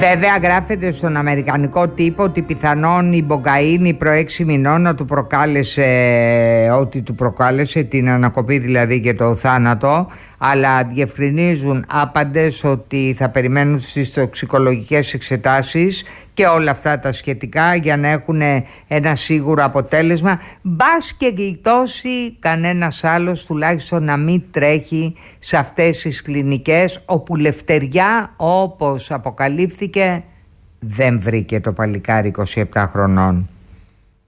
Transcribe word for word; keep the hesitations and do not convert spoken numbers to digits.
Βέβαια γράφεται στον αμερικανικό τύπο ότι πιθανόν η μπογκαΐνη προ έξι μηνών να του προκάλεσε, ότι του προκάλεσε την ανακοπή δηλαδή και το θάνατο, αλλά διευκρινίζουν άπαντες ότι θα περιμένουν στις τοξικολογικές εξετάσεις και όλα αυτά τα σχετικά για να έχουν ένα σίγουρο αποτέλεσμα, μπας και γλιτώσει κανένας άλλος τουλάχιστον να μην τρέχει σε αυτές τις κλινικές όπου λευτεριά, όπως αποκαλύφθηκε, δεν βρήκε το παλικάρι είκοσι επτά χρονών.